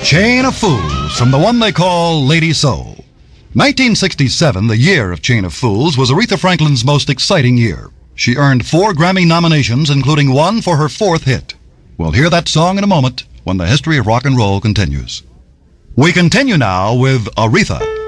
Chain of Fools from the one they call Lady Soul. 1967, the year of Chain of Fools, was Aretha Franklin's most exciting year. She earned 4 Grammy nominations, including 1 for her 4th hit. We'll hear that song in a moment when the history of rock and roll continues. We continue now with Aretha.